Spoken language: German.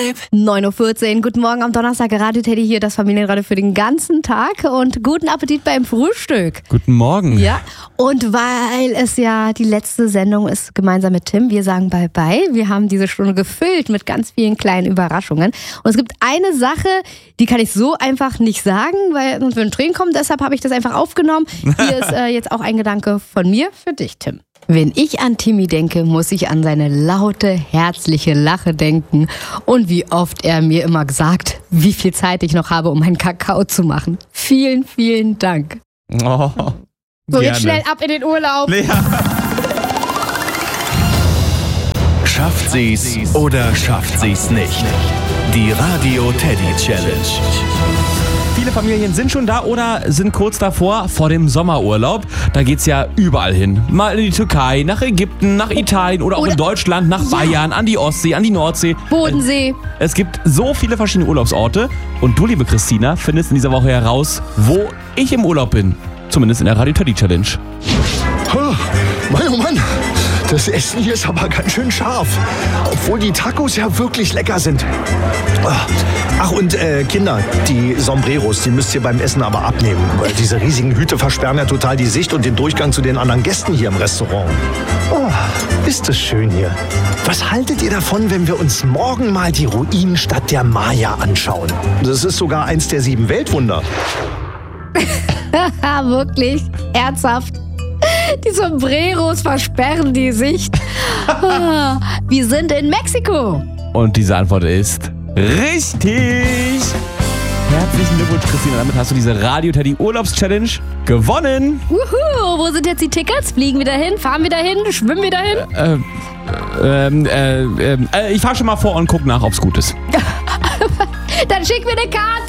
Vibe. 9.14 Uhr, guten Morgen am Donnerstag, Radio Teddy hier, das Familienradio für den ganzen Tag und guten Appetit beim Frühstück. Guten Morgen. Ja, und weil es ja die letzte Sendung ist, gemeinsam mit Tim, wir sagen Bye-bye. Wir haben diese Stunde gefüllt mit ganz vielen kleinen Überraschungen. Und es gibt eine Sache, die kann ich so einfach nicht sagen, weil sonst würden Tränen kommen, deshalb habe ich das einfach aufgenommen. Hier ist jetzt auch ein Gedanke von mir für dich, Tim. Wenn ich an Timmy denke, muss ich an seine laute, herzliche Lache denken und wie oft er mir immer gesagt, wie viel Zeit ich noch habe, um einen Kakao zu machen. Vielen, vielen Dank. Oh, so, gerne. jetzt schnell ab in den Urlaub. Ja. Schafft sie's oder schafft sie's nicht? Die Radio Teddy Challenge. Viele Familien sind schon da oder sind kurz davor, vor dem Sommerurlaub. Da geht's ja überall hin. Mal in die Türkei, nach Ägypten, nach Italien oder auch in Deutschland, nach Bayern, an die Ostsee, an die Nordsee. Bodensee. Es gibt so viele verschiedene Urlaubsorte. Und du, liebe Christina, findest in dieser Woche heraus, wo ich im Urlaub bin. Zumindest in der Radio Teddy Challenge. Oh Mann, das Essen hier ist aber ganz schön scharf. Obwohl die Tacos ja wirklich lecker sind. Ach und Kinder, die Sombreros, die müsst ihr beim Essen aber abnehmen. Weil diese riesigen Hüte versperren ja total die Sicht und den Durchgang zu den anderen Gästen hier im Restaurant. Oh, ist das schön hier. Was haltet ihr davon, wenn wir uns morgen mal die Ruinenstadt der Maya anschauen? Das ist sogar eins der 7 Weltwunder. Wirklich? Ernsthaft? Die Sombreros versperren die Sicht. Wir sind in Mexiko. Und diese Antwort ist richtig. Herzlichen Glückwunsch, Christina. Damit hast du diese Radio Teddy Urlaubs-Challenge gewonnen. Wuhu, wo sind jetzt die Tickets? Fliegen wir dahin? Fahren wir dahin? Schwimmen wir dahin? Ich fahr schon mal vor und guck nach, ob's gut ist. Dann schick mir eine Karte.